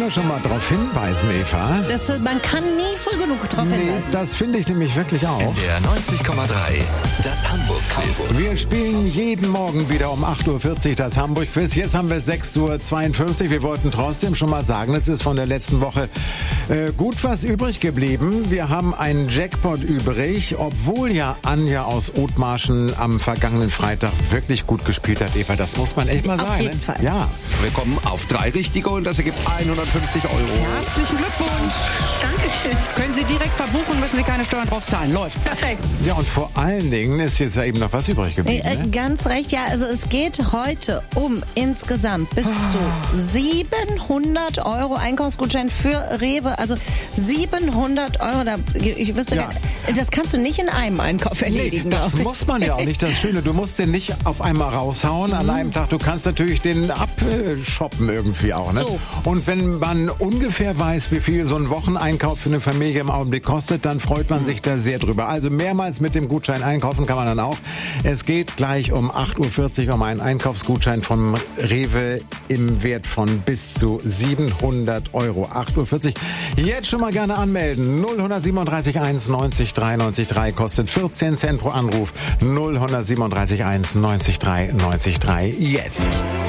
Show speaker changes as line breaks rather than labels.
wir schon mal darauf hinweisen, Eva?
Man kann nie früh genug darauf hinweisen.
Das finde ich nämlich wirklich auch.
Der 90,3, das Hamburg-Quiz.
Wir spielen jeden Morgen wieder um 8.40 Uhr das Hamburg-Quiz. Jetzt haben wir 6.52 Uhr. Wir wollten trotzdem schon mal sagen, es ist von der letzten Woche gut was übrig geblieben. Wir haben einen Jackpot übrig, obwohl ja Anja aus Othmarschen am vergangenen Freitag wirklich gut gespielt hat, Eva. Das muss man echt mal sagen.
Auf jeden Fall.
Ja.
Wir kommen auf 3 richtige und das ergibt 150 €.
Herzlichen Glückwunsch.
Dankeschön.
Können Sie direkt verbuchen, müssen Sie keine Steuern drauf zahlen. Läuft.
Perfekt.
Ja, und vor allen Dingen ist jetzt ja eben noch was übrig geblieben. Ne?
Ganz recht, ja. Also es geht heute um insgesamt bis zu 700 € Einkaufsgutschein für Rewe. Also 700 €. Ich wüsste,
Ja.
das kannst du nicht in einem Einkauf erledigen.
Das
glaub ich.
muss man ja auch nicht. Das Schöne, du musst den nicht auf einmal raushauen an einem Tag. Du kannst natürlich den abshoppen irgendwie auch. Ne?
So.
Und wenn man ungefähr weiß, wie viel so ein Wocheneinkauf für eine Familie im Augenblick kostet, dann freut man sich da sehr drüber. Also mehrmals mit dem Gutschein einkaufen kann man dann auch. Es geht gleich um 8.40 Uhr um einen Einkaufsgutschein vom Rewe im Wert von bis zu 700 €. 8.40 Uhr. Jetzt schon mal gerne anmelden. 0137 1 90 3 90 3 kostet 14 Cent pro Anruf. 0137 1 90 3 90 3 jetzt.